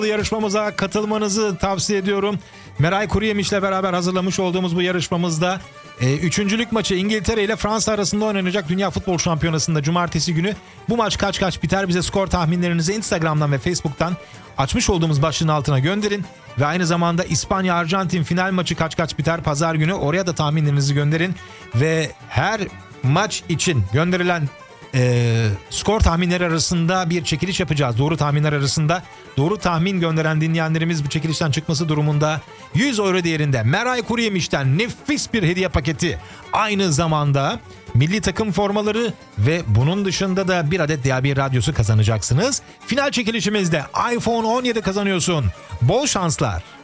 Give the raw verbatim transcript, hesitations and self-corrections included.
Yarışmamıza katılmanızı tavsiye ediyorum. Meray Kuruyemiş'le beraber hazırlamış olduğumuz bu yarışmamızda e, üçüncülük maçı İngiltere ile Fransa arasında oynanacak Dünya Futbol Şampiyonası'nda cumartesi günü. Bu maç kaç kaç biter? Bize skor tahminlerinizi Instagram'dan ve Facebook'tan açmış olduğumuz başlığın altına gönderin. Ve aynı zamanda İspanya-Arjantin final maçı kaç kaç biter? Pazar günü oraya da tahminlerinizi gönderin. Ve her maç için gönderilen E, skor tahminleri arasında bir çekiliş yapacağız. Doğru tahminler arasında doğru tahmin gönderen dinleyenlerimiz bu çekilişten çıkması durumunda yüz euro değerinde Meray Kuruyemiş'ten nefis bir hediye paketi, aynı zamanda milli takım formaları ve bunun dışında da bir adet D A B radyosu kazanacaksınız. Final çekilişimizde iPhone on yedi kazanıyorsun. Bol şanslar.